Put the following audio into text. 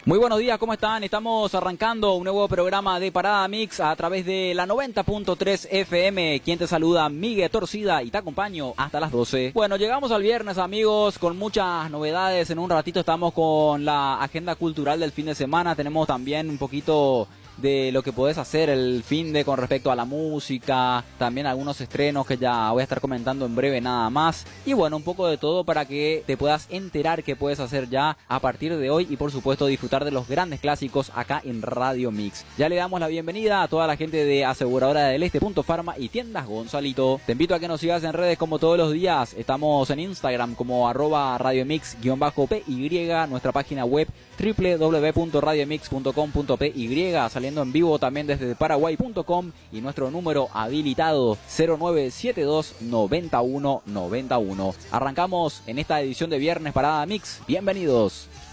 Muy buenos días, ¿cómo están? Estamos arrancando un nuevo programa de Parada Mix a través de la 90.3 FM. Quien te saluda, Miguel Torcida, y te acompaño hasta las 12. Bueno, llegamos al viernes, amigos, con muchas novedades. En un ratito estamos con la agenda cultural del fin de semana. Tenemos también un poquito de lo que podés hacer el fin de con respecto a la música, también algunos estrenos que ya voy a estar comentando en breve nada más, y bueno, un poco de todo para que te puedas enterar qué puedes hacer ya a partir de hoy y por supuesto disfrutar de los grandes clásicos acá en Radio Mix. Ya le damos la bienvenida a toda la gente de Aseguradora del Este, Punto Farma y Tiendas Gonzalito. Te invito a que nos sigas en redes como todos los días. Estamos en Instagram como @radiomix_py, nuestra página web www.radiomix.com.py, saliendo en vivo también desde paraguay.com, y nuestro número habilitado 0972 91 91. Arrancamos en esta edición de Viernes Parada Mix. Bienvenidos.